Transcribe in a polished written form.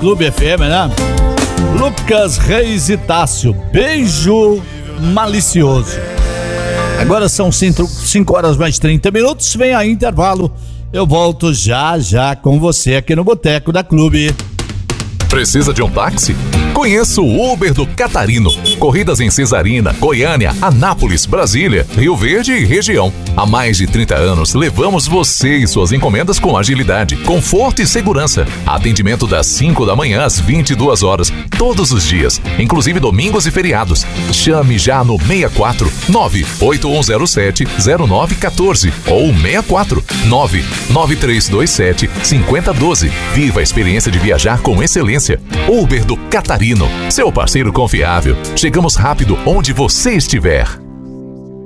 Clube FM, né? Lucas Reis e Tássio, beijo malicioso. Agora são 5 horas mais 30 minutos, vem aí intervalo. Eu volto já com você aqui no Boteco da Clube. Precisa de um táxi? Conheça o Uber do Catarino. Corridas em Cesarina, Goiânia, Anápolis, Brasília, Rio Verde e região. Há mais de 30 anos, levamos você e suas encomendas com agilidade, conforto e segurança. Atendimento das 5 da manhã às 22 horas, todos os dias, inclusive domingos e feriados. Chame já no 64 98107 0914 ou 64 99327 5012. Viva a experiência de viajar com excelência. Uber do Catarino, seu parceiro confiável. Chegamos rápido onde você estiver.